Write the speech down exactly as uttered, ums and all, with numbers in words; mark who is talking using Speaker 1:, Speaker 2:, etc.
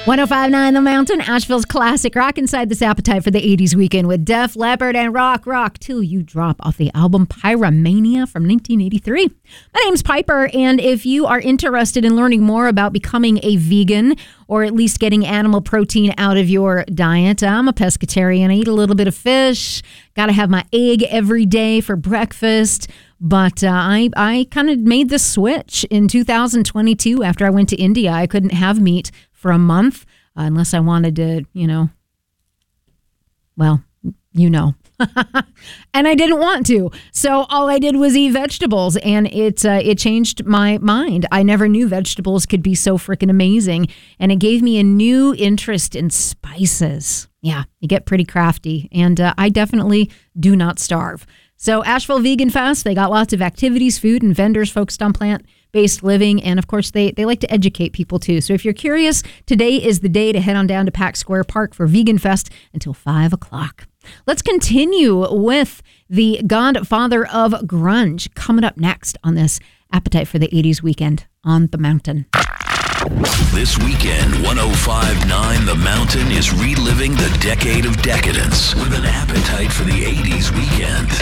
Speaker 1: one oh five point nine The Mountain, Asheville's classic rock, inside this appetite for the eighties weekend with Def Leppard and Rock Rock Till You Drop off the album Pyromania from nineteen eighty-three. My name's Piper, and if you are interested in learning more about becoming a vegan or at least getting animal protein out of your diet, I'm a pescatarian. I eat a little bit of fish, got to have my egg every day for breakfast. But uh, I, I kind of made the switch in two thousand twenty-two after I went to India. I couldn't have meat for a month uh, unless I wanted to, you know, well, you know. And I didn't want to. So all I did was eat vegetables, and it, uh, it changed my mind. I never knew vegetables could be so freaking amazing. And it gave me a new interest in spices. Yeah, you get pretty crafty. And uh, I definitely do not starve. So Asheville Vegan Fest, they got lots of activities, food, and vendors focused on plant-based living. And, of course, they, they like to educate people, too. So if you're curious, today is the day to head on down to Pack Square Park for Vegan Fest until five o'clock. Let's continue with the godfather of grunge coming up next on this Appetite for the eighties weekend on The Mountain.
Speaker 2: This weekend, one oh five point nine The Mountain is reliving the decade of decadence with an appetite for the eighties weekend.